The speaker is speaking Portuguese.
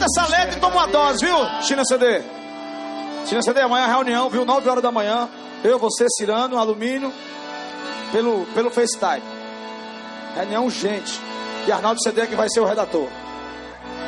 Bota essa letra e toma uma dose, viu? China CD. China CD, amanhã reunião, viu? 9 horas da manhã. Eu, você, Cirano, Alumínio. Pelo FaceTime. Reunião urgente. E Arnaldo CD que vai ser o redator.